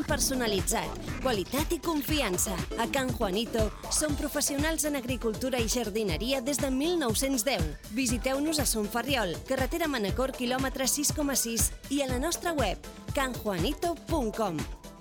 personalitzat, qualitat i confiança. A Can Juanito som professionals en agricultura i jardineria des de 1910. Visiteu-nos a Son Ferriol, carretera Manacor, quilòmetre 6,6 i a la nostra web canjuanito.com.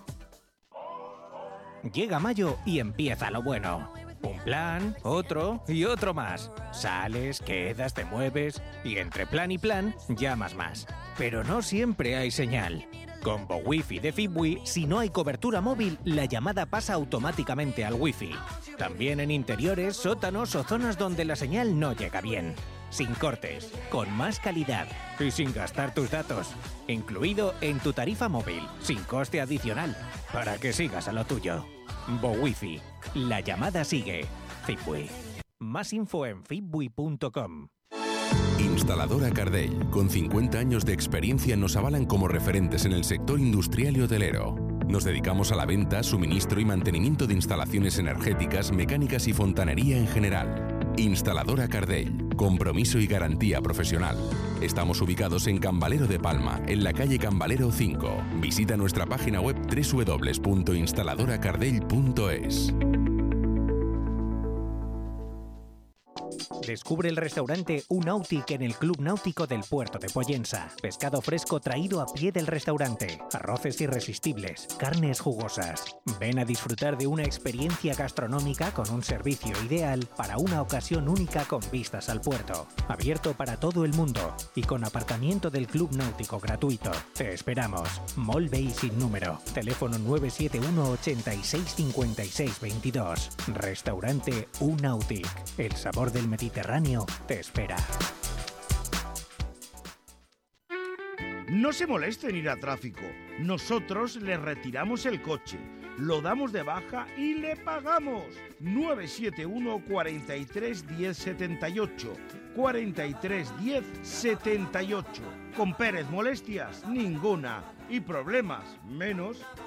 Llega mayo y empieza lo bueno. Un plan, otro y otro más. Sales, quedas, te mueves y entre plan y plan llamas más. Pero no siempre hay señal. Con BoWiFi de Fibwi, si no hay cobertura móvil, la llamada pasa automáticamente al Wi-Fi. También en interiores, sótanos o zonas donde la señal no llega bien. Sin cortes, con más calidad y sin gastar tus datos. Incluido en tu tarifa móvil, sin coste adicional, para que sigas a lo tuyo. BoWiFi. La llamada sigue. Fibwi. Más info en fibwi.com. Instaladora Cardell, con 50 años de experiencia, nos avalan como referentes en el sector industrial y hotelero. Nos dedicamos a la venta, suministro y mantenimiento de instalaciones energéticas, mecánicas y fontanería en general. Instaladora Cardell, compromiso y garantía profesional. Estamos ubicados en Cambalero de Palma, en la calle Cambalero 5. Visita nuestra página web www.instaladoracardell.es. Descubre el restaurante Un Nautic en el Club Náutico del Puerto de Pollensa. Pescado fresco traído a pie del restaurante, arroces irresistibles, carnes jugosas. Ven a disfrutar de una experiencia gastronómica con un servicio ideal para una ocasión única con vistas al puerto. Abierto para todo el mundo y con aparcamiento del Club Náutico gratuito. Te esperamos. Mall Bay sin número. Teléfono 971 86 56 22. Restaurante Un Nautic. El sabor del Mediterráneo te espera. No se moleste en ir a tráfico. Nosotros le retiramos el coche, lo damos de baja y le pagamos. 971 43 10 78. 43 10 78. Con Pérez molestias ninguna y problemas menos.